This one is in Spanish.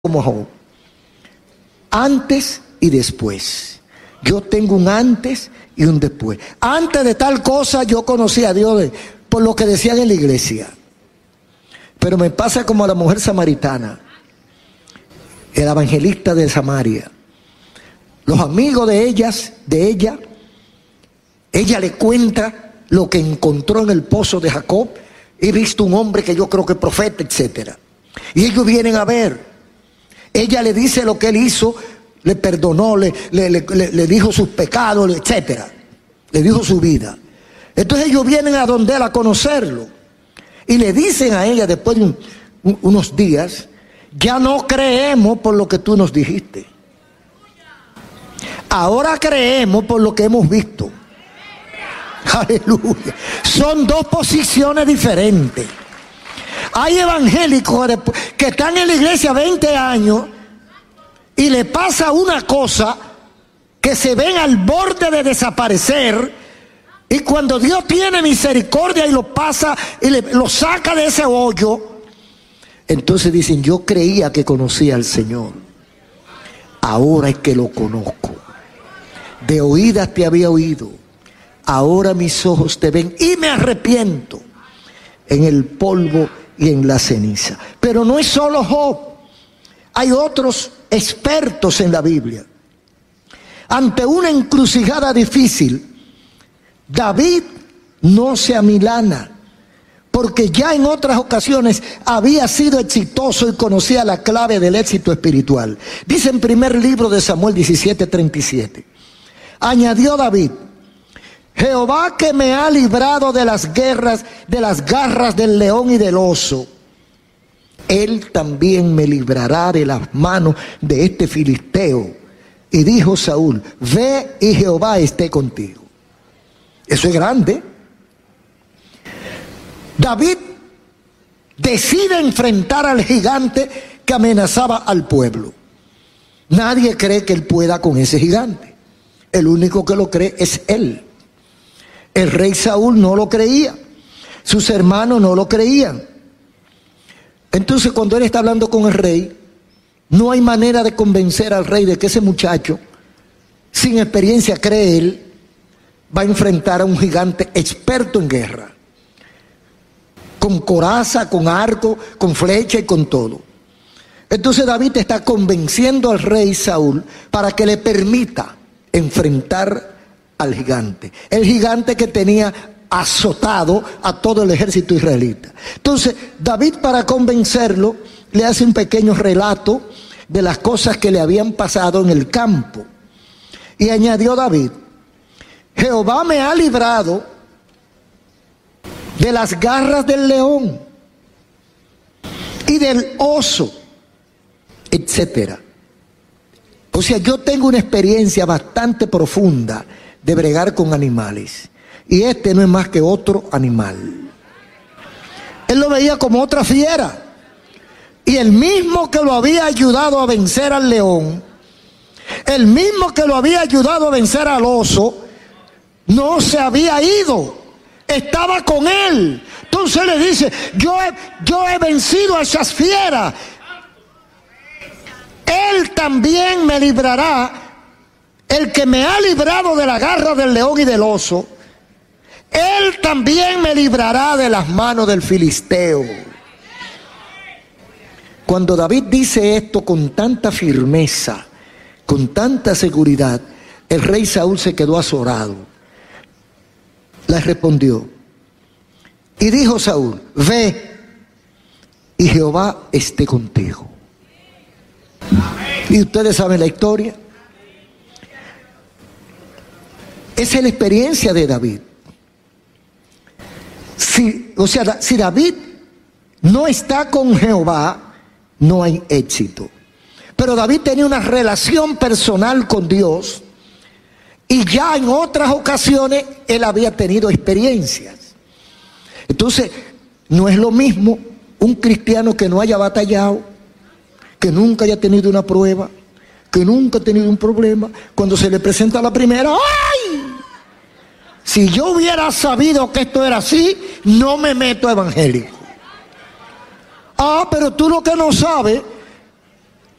como Job. Antes y después. Yo tengo un antes y un después. Antes de tal cosa yo conocí a Dios por lo que decían en la iglesia. Pero me pasa como a la mujer samaritana, el evangelista de Samaria. Los amigos de ella le cuenta lo que encontró en el pozo de Jacob. He visto un hombre que yo creo que es profeta, etc. Y ellos vienen a ver. Ella le dice lo que él hizo, le perdonó, le dijo sus pecados, etc. Le dijo su vida. Entonces ellos vienen a donde él a conocerlo. Y le dicen a ella después de unos días, ya no creemos por lo que tú nos dijiste. Ahora creemos por lo que hemos visto. Aleluya. Son dos posiciones diferentes. Hay evangélicos que están en la iglesia 20 años y le pasa una cosa que se ven al borde de desaparecer, y cuando Dios tiene misericordia y lo pasa y lo saca de ese hoyo, entonces dicen: yo creía que conocía al Señor, ahora es que lo conozco. De oídas te había oído, ahora mis ojos te ven y me arrepiento en el polvo y en la ceniza. Pero no es solo Job, hay otros expertos en la Biblia. Ante una encrucijada difícil, David no se amilana, porque ya en otras ocasiones había sido exitoso y conocía la clave del éxito espiritual. Dice en primer libro de Samuel 17:37, añadió David: Jehová, que me ha librado de las garras del león y del oso, él también me librará de las manos de este filisteo. Y dijo Saúl: ve y Jehová esté contigo. Eso es grande. David decide enfrentar al gigante que amenazaba al pueblo. Nadie cree que él pueda con ese gigante. El único que lo cree es él. El rey Saúl no lo creía, sus hermanos no lo creían. Entonces, cuando él está hablando con el rey, no hay manera de convencer al rey de que ese muchacho, sin experiencia, cree él, va a enfrentar a un gigante experto en guerra, con coraza, con arco, con flecha y con todo. Entonces David está convenciendo al rey Saúl para que le permita enfrentar al gigante, el gigante que tenía azotado a todo el ejército israelita. Entonces David, para convencerlo, le hace un pequeño relato de las cosas que le habían pasado en el campo. Y añadió David: Jehová me ha librado de las garras del león y del oso, etc. O sea, yo tengo una experiencia bastante profunda de bregar con animales, y este no es más que otro animal. Él lo veía como otra fiera, y el mismo que lo había ayudado a vencer al león, el mismo que lo había ayudado a vencer al oso, no se había ido, estaba con él. Entonces le dice: yo he vencido a esas fieras, él también me librará. El que me ha librado de la garra del león y del oso, él también me librará de las manos del filisteo. Cuando David dice esto con tanta firmeza, con tanta seguridad, el rey Saúl se quedó azorado. Le respondió y dijo Saúl: ve y Jehová esté contigo. Y ustedes saben la historia. Esa es la experiencia de David. Si David no está con Jehová, no hay éxito. Pero David tenía una relación personal con Dios, y ya en otras ocasiones él había tenido experiencias. Entonces, no es lo mismo un cristiano que no haya batallado, que nunca haya tenido una prueba, que nunca ha tenido un problema. Cuando se le presenta la primera, ¡ay! Si yo hubiera sabido que esto era así, no me meto a evangélico. Ah, pero tú lo que no sabes